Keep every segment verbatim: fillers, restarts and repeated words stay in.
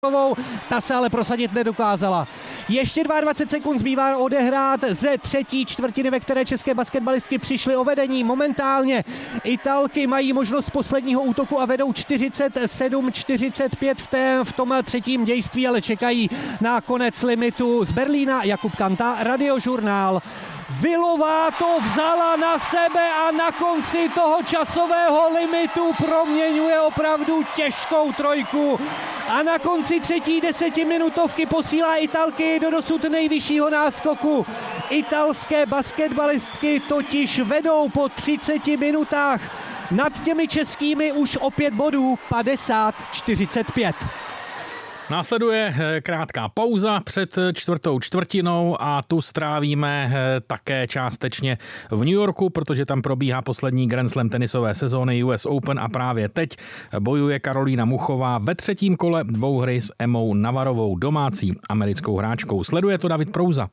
Ta se ale prosadit nedokázala. Ještě dvacet dva sekund zbývá odehrát ze třetí čtvrtiny, ve které české basketbalistky přišly o vedení. Momentálně Italky mají možnost posledního útoku a vedou čtyřicet sedm čtyřicet pět v, té, v tom třetím dějství, ale čekají na konec limitu. Z Berlína Jakub Kanta, Radiožurnál. Vilová to vzala na sebe a na konci toho časového limitu proměňuje opravdu těžkou trojku. A na konci třetí desetiminutovky posílá Italky do dosud nejvyššího náskoku. Italské basketbalistky totiž vedou po třiceti minutách nad těmi českými už o pět bodů, padesát čtyřicet pět. Následuje krátká pauza před čtvrtou čtvrtinou a tu strávíme také částečně v New Yorku, protože tam probíhá poslední Grand Slam tenisové sezóny U S Open a právě teď bojuje Karolína Muchová ve třetím kole dvouhry s Emou Navarovou, domácí americkou hráčkou. Sleduje to David Prouza.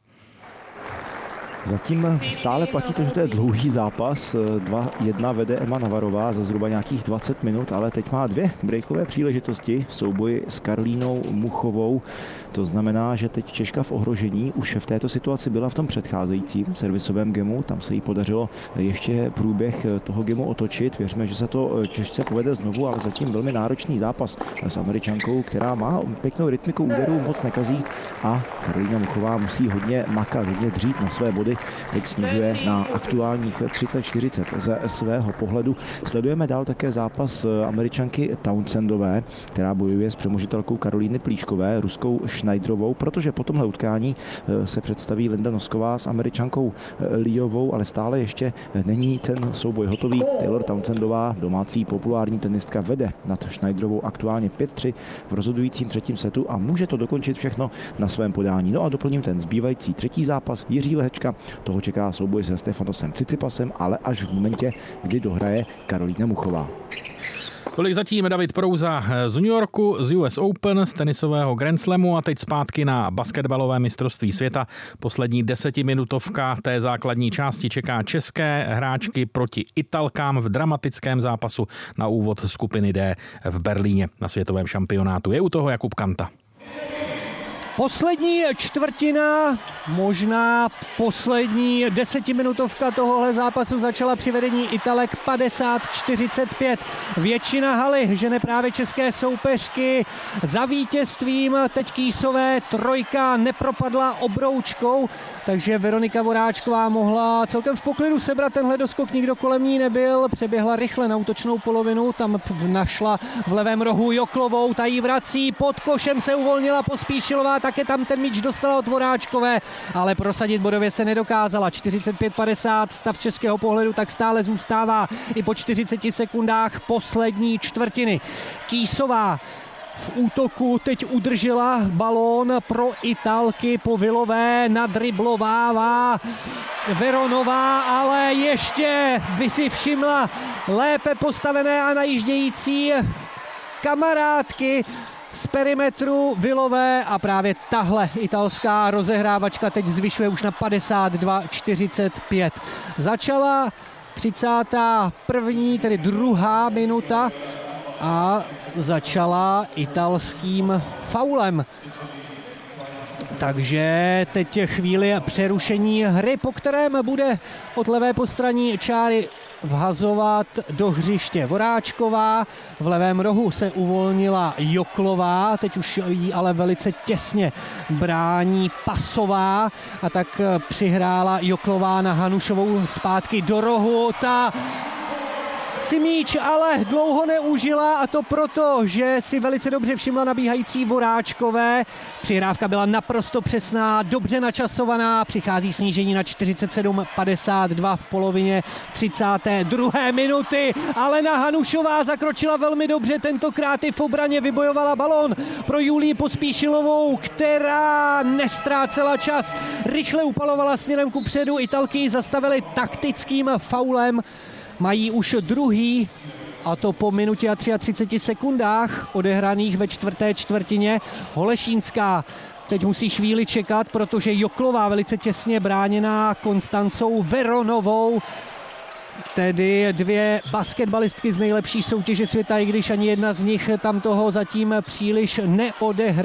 Zatím stále platí to, že to je dlouhý zápas. dva jedna vede Ema Navarová za zhruba nějakých dvacet minut, ale teď má dvě breakové příležitosti v souboji s Karolínou Muchovou. To znamená, že teď Češka v ohrožení. Už v této situaci byla v tom předcházejícím servisovém gemu. Tam se jí podařilo ještě průběh toho gemu otočit. Věřme, že se to Češce povede znovu, ale zatím velmi náročný zápas s Američankou, která má pěknou rytmiku úderů, moc nekazí a Karolína Muchová musí hodně makat, hodně dřít na své body. Teď snižuje na aktuálních třicet čtyřicet ze svého pohledu. Sledujeme dál také zápas Američanky Townsendové, která bojuje s přemožitelkou Karolíny Plíškové, Ruskou Schneiderovou, protože po tomhle utkání se představí Linda Nosková s Američankou Liovou, ale stále ještě není ten souboj hotový. Taylor Townsendová, domácí populární tenistka, vede nad Schneiderovou aktuálně pět tři v rozhodujícím třetím setu a může to dokončit všechno na svém podání. No a doplním ten zbývající třetí zápas. Jiří Lehečka, toho čeká souboj se Stefanosem Cicipasem, ale až v momentě, kdy dohraje Karolína Muchová. Tolik zatím David Prouza z New Yorku, z U S Open, z tenisového Grand Slamu a teď zpátky na basketbalové mistrovství světa. Poslední desetiminutovka té základní části čeká české hráčky proti Italkám v dramatickém zápasu na úvod skupiny D v Berlíně na světovém šampionátu. Je u toho Jakub Kanta. Poslední čtvrtina, možná poslední desetiminutovka tohohle zápasu začala při vedení Italek padesát čtyřicet pět. Většina haly žene právě české soupeřky za vítězstvím. Teď Kýsové trojka nepropadla obroučkou, takže Veronika Voráčková mohla celkem v poklidu sebrat tenhle doskok, nikdo kolem ní nebyl, přeběhla rychle na útočnou polovinu, tam našla v levém rohu Joklovou, ta jí vrací, pod košem se uvolnila Pospíšilová, také tam ten míč dostala od Voráčkové, ale prosadit bodově se nedokázala. čtyřicet pět padesát, stav z českého pohledu tak stále zůstává i po čtyřiceti sekundách poslední čtvrtiny. Kýsová v útoku teď udržela balón pro Italky, po Vilové nadriblovává Veronová, ale ještě by si všimla lépe postavené a najíždějící kamarádky z perimetru Vilové a právě tahle italská rozehrávačka teď zvyšuje už na padesát dva čtyřicet pět. Začala třicátá první, tedy druhá minuta a začala italským faulem. Takže teď chvíli přerušení hry, po kterém bude od levé postraní čáry vhazovat do hřiště Voráčková. V levém rohu se uvolnila Joklová, teď už jí ale velice těsně brání Pasová a tak přihrála Joklová na Hanušovou zpátky do rohu. Ta si míč ale dlouho neužila a to proto, že si velice dobře všimla nabíhající Voráčkové. Přihrávka byla naprosto přesná, dobře načasovaná, přichází snížení na čtyřicet sedm padesát dva v polovině třicáté druhé minuty. Alena Hanušová zakročila velmi dobře, tentokrát i v obraně vybojovala balón pro Julii Pospíšilovou, která nestrácela čas, rychle upalovala směrem kupředu, Italky zastavili taktickým faulem. Mají už druhý, a to po minutě a třiceti třech sekundách odehraných ve čtvrté čtvrtině. Holešínská teď musí chvíli čekat, protože Joklová velice těsně bráněná Konstancou Veronovou. Tedy dvě basketbalistky z nejlepší soutěže světa, i když ani jedna z nich tam toho zatím příliš neodehrála.